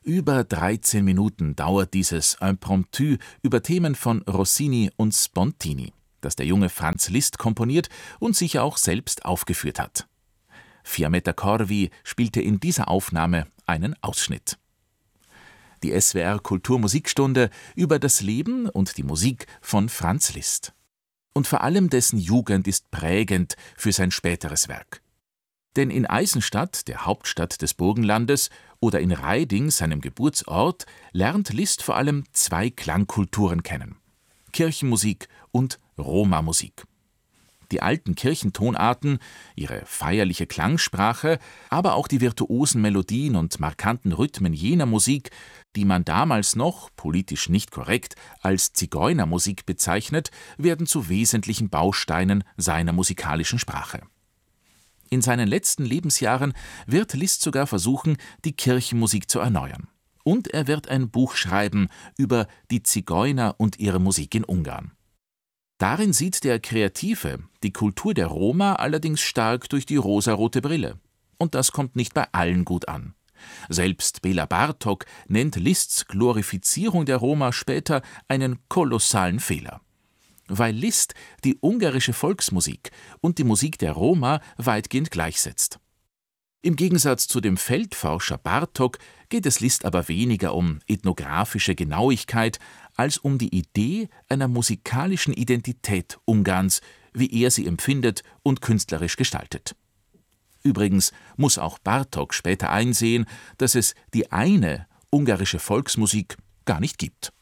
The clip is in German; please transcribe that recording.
Über 13 Minuten dauert dieses Impromptu über Themen von Rossini und Spontini, das der junge Franz Liszt komponiert und sicher auch selbst aufgeführt hat. Fiammetta Corvi spielte in dieser Aufnahme einen Ausschnitt. Die SWR Kulturmusikstunde über das Leben und die Musik von Franz Liszt. Und vor allem dessen Jugend ist prägend für sein späteres Werk. Denn in Eisenstadt, der Hauptstadt des Burgenlandes, oder in Raiding, seinem Geburtsort, lernt Liszt vor allem zwei Klangkulturen kennen: Kirchenmusik und Roma-Musik. Die alten Kirchentonarten, ihre feierliche Klangsprache, aber auch die virtuosen Melodien und markanten Rhythmen jener Musik, die man damals noch, politisch nicht korrekt, als Zigeunermusik bezeichnet, werden zu wesentlichen Bausteinen seiner musikalischen Sprache. In seinen letzten Lebensjahren wird Liszt sogar versuchen, die Kirchenmusik zu erneuern. Und er wird ein Buch schreiben über die Zigeuner und ihre Musik in Ungarn. Darin sieht der Kreative die Kultur der Roma allerdings stark durch die rosarote Brille. Und das kommt nicht bei allen gut an. Selbst Béla Bartók nennt Liszts Glorifizierung der Roma später einen kolossalen Fehler. Weil Liszt die ungarische Volksmusik und die Musik der Roma weitgehend gleichsetzt. Im Gegensatz zu dem Feldforscher Bartók geht es Liszt aber weniger um ethnografische Genauigkeit als um die Idee einer musikalischen Identität Ungarns, wie er sie empfindet und künstlerisch gestaltet. Übrigens muss auch Bartók später einsehen, dass es die eine ungarische Volksmusik gar nicht gibt.